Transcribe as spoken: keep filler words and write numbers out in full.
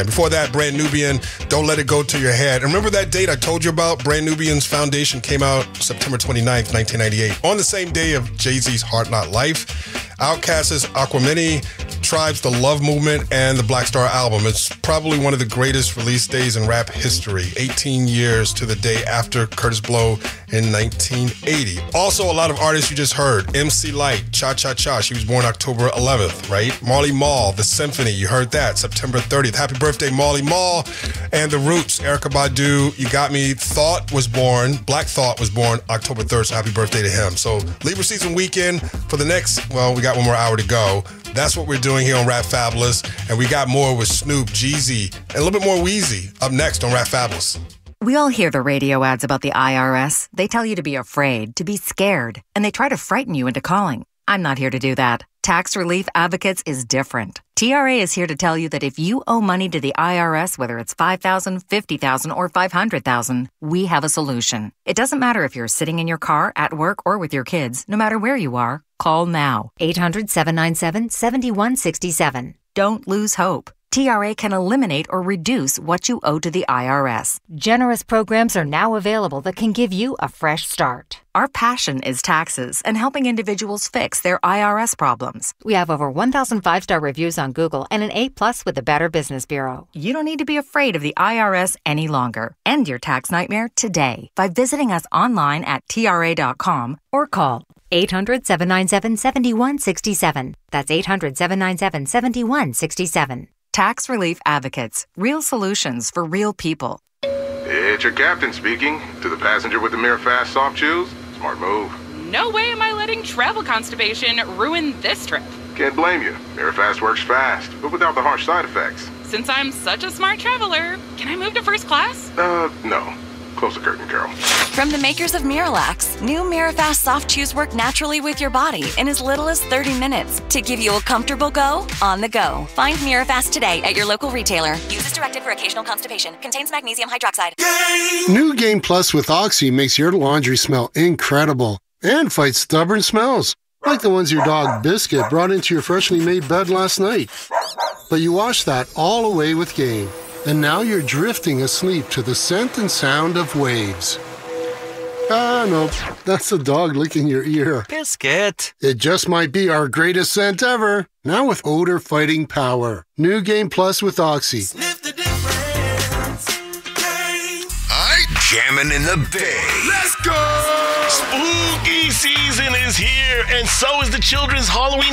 Band. Before that, Brand Nubian, Don't Let It Go to Your Head. And remember that date I told you about? Brand Nubian's Foundation came out September twenty-ninth, nineteen ninety-eight, on the same day of Jay-Z's Hard Knock Life. Outkast's Aquemini, Tribe's The Love Movement, and the Black Star album. It's probably one of the greatest release days in rap history, eighteen years to the day after Kurtis Blow in nineteen eighty. Also, a lot of artists you just heard. M C Lyte, Cha Cha Cha, she was born October eleventh, right? Marley Marl, The Symphony, you heard that, September thirtieth. Happy birthday, Marley Marl. And The Roots, Erykah Badu, You Got Me. Thought was born, Black Thought was born October third, so happy birthday to him. So Libra season weekend for the next, well, we got one more hour to go. That's what we're doing here on Rap Fabulous. And we got more with Snoop, Jeezy, and a little bit more Weezy up next on Rap Fabulous. We all hear the radio ads about the I R S. They tell you to be afraid, to be scared, and they try to frighten you into calling. I'm not here to do that. Tax Relief Advocates is different. T R A is here to tell you that if you owe money to the I R S, whether it's five thousand dollars, fifty thousand dollars, or five hundred thousand dollars, we have a solution. It doesn't matter if you're sitting in your car, at work, or with your kids. No matter where you are, call now. eight hundred, seven nine seven, seven one six seven. Don't lose hope. T R A can eliminate or reduce what you owe to the I R S. Generous programs are now available that can give you a fresh start. Our passion is taxes and helping individuals fix their I R S problems. We have over one thousand five-star reviews on Google and an A plus with the Better Business Bureau. You don't need to be afraid of the I R S any longer. End your tax nightmare today by visiting us online at T R A dot com or call eight hundred, seven nine seven, seven one six seven. That's eight hundred, seven nine seven, seven one six seven. Tax Relief Advocates. Real solutions for real people. It's your captain speaking. To the passenger with the Mirror Fast soft chews, smart move. No way am I letting travel constipation ruin this trip. Can't blame you. Mirror Fast works fast, but without the harsh side effects. Since I'm such a smart traveler, can I move to first class? Uh, no. Close the curtain, Carol. From the makers of Miralax, new Mirafast soft chews work naturally with your body in as little as thirty minutes to give you a comfortable go on the go. Find Mirafast today at your local retailer. Use as directed for occasional constipation. Contains magnesium hydroxide. New Game Plus with Oxy makes your laundry smell incredible and fights stubborn smells, like the ones your dog Biscuit brought into your freshly made bed last night. But you wash that all away with Game. And now you're drifting asleep to the scent and sound of waves. Ah, no, that's the dog licking your ear. Biscuit. It just might be our greatest scent ever. Now with odor-fighting power. New Game Plus with Oxy. Sniff the difference. Game. Alright, jamming in the bay. Let's go! Spooky season is here, and so is the children's Halloween